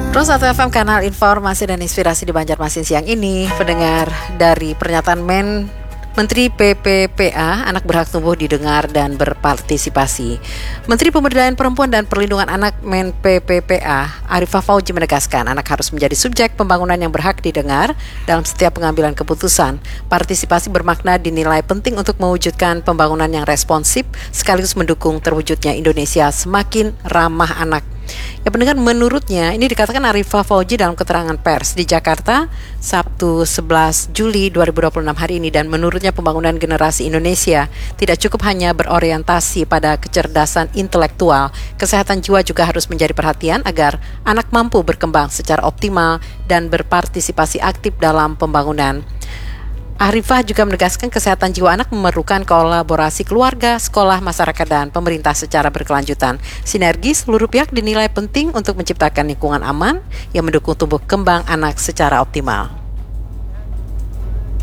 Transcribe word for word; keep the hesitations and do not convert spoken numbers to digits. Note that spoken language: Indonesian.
Pro satu F M, kanal informasi dan inspirasi di Banjarmasin siang ini. Pendengar, dari pernyataan Men Menteri P P P A, anak berhak tumbuh, didengar, dan berpartisipasi. Menteri Pemberdayaan Perempuan dan Perlindungan Anak Men P P P A, Arifah Fauzi, menegaskan anak harus menjadi subjek pembangunan yang berhak didengar dalam setiap pengambilan keputusan. Partisipasi bermakna dinilai penting untuk mewujudkan pembangunan yang responsif sekaligus mendukung terwujudnya Indonesia semakin ramah anak. Ya pendengar, menurutnya ini dikatakan Arifah Fauzi dalam keterangan pers di Jakarta Sabtu sebelas Juli dua ribu dua puluh enam hari ini, dan menurutnya pembangunan generasi Indonesia tidak cukup hanya berorientasi pada kecerdasan intelektual. Kesehatan jiwa juga harus menjadi perhatian agar anak mampu berkembang secara optimal dan berpartisipasi aktif dalam pembangunan. Arifah juga menegaskan kesehatan jiwa anak memerlukan kolaborasi keluarga, sekolah, masyarakat, dan pemerintah secara berkelanjutan. Sinergi seluruh pihak dinilai penting untuk menciptakan lingkungan aman yang mendukung tumbuh kembang anak secara optimal.